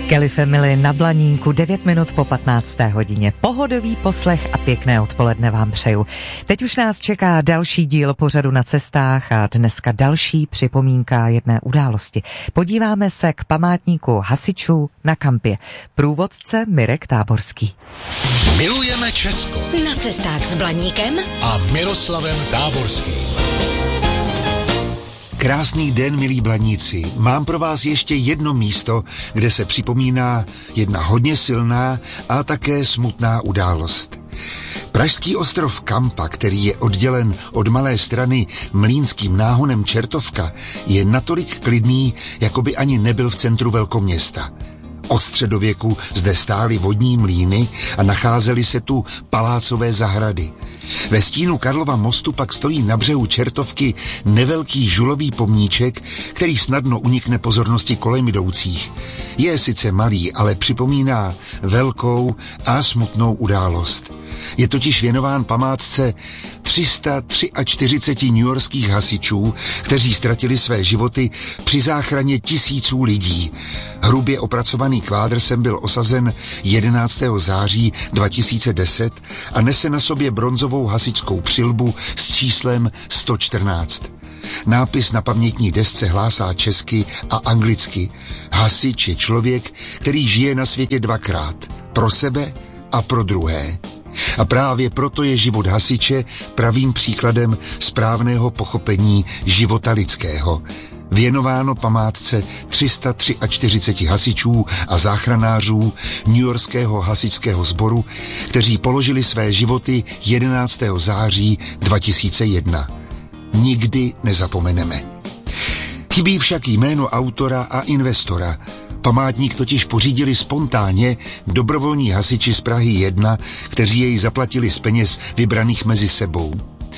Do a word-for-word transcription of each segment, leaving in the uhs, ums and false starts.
Kelly Family na Blaníku, devět minut po patnácté hodině. Pohodový poslech a pěkné odpoledne vám přeju. Teď už nás čeká další díl pořadu Na cestách a dneska další připomínka jedné události. Podíváme se k památníku hasičů na Kampě. Průvodce Mirek Táborský. Milujeme Česko. Na cestách s Blaníkem a Miroslavem Táborským. Krásný den, milí Blaníci. Mám pro vás ještě jedno místo, kde se připomíná jedna hodně silná a také smutná událost. Pražský ostrov Kampa, který je oddělen od malé strany mlýnským náhonem Čertovka, je natolik klidný, jako by ani nebyl v centru velkoměsta. Od středověku zde stály vodní mlýny a nacházely se tu palácové zahrady. Ve stínu Karlova mostu pak stojí na břehu Čertovky nevelký žulový pomníček, který snadno unikne pozornosti kolem jdoucích. Je sice malý, ale připomíná velkou a smutnou událost. Je totiž věnován památce tři sta čtyřicet tři newyorských hasičů, kteří ztratili své životy při záchraně tisíců lidí. Hrubě opracovaný kvádr sem byl osazen jedenáctého září dva tisíce deset a nese na sobě bronzovou hasičskou přilbu s číslem sto čtrnáct. Nápis na pamětní desce hlásá česky a anglicky. Hasič je člověk, který žije na světě dvakrát. Pro sebe a pro druhé. A právě proto je život hasiče pravým příkladem správného pochopení života lidského. Věnováno památce tři sta čtyřicet tři hasičů a záchranářů newyorského hasičského sboru, kteří položili své životy jedenáctého září dva tisíce jedna. Nikdy nezapomeneme. Chybí však jméno autora a investora. Památník totiž pořídili spontánně dobrovolní hasiči z Prahy jedna, kteří jej zaplatili z peněz vybraných mezi sebou.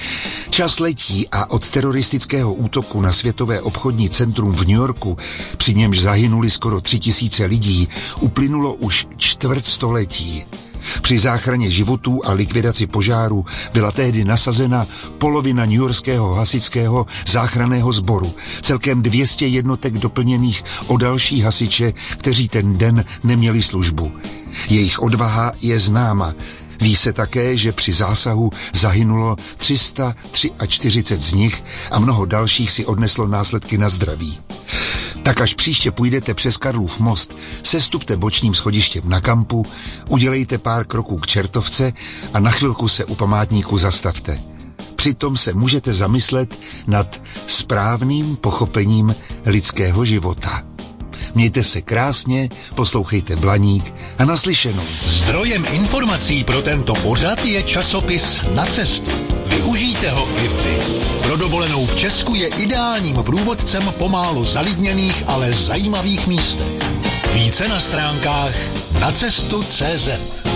Čas letí a od teroristického útoku na Světové obchodní centrum v New Yorku, při němž zahynuli skoro tři tisíce lidí, uplynulo už čtvrt století. Při záchraně životů a likvidaci požáru byla tehdy nasazena polovina newyorského hasičského záchranného sboru, celkem dvě stě jednotek doplněných o další hasiče, kteří ten den neměli službu. Jejich odvaha je známa. Ví se také, že při zásahu zahynulo tři sta čtyřicet tři z nich a mnoho dalších si odneslo následky na zdraví. Tak až příště půjdete přes Karlův most, sestupte bočním schodištěm na Kampu, udělejte pár kroků k Čertovce a na chvilku se u památníku zastavte. Přitom se můžete zamyslet nad správným pochopením lidského života. Mějte se krásně, poslouchejte Blaník a naslyšenou. Zdrojem informací pro tento pořad je časopis Na cestu. Využijte ho i vy. Pro dovolenou v Česku je ideálním průvodcem po málo zalidněných, ale zajímavých místech. Více na stránkách nacestu tečka cé zet.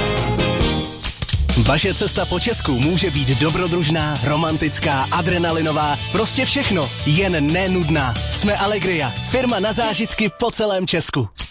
Vaše cesta po Česku může být dobrodružná, romantická, adrenalinová, prostě všechno, jen nenudná. Jsme Allegria, firma na zážitky po celém Česku.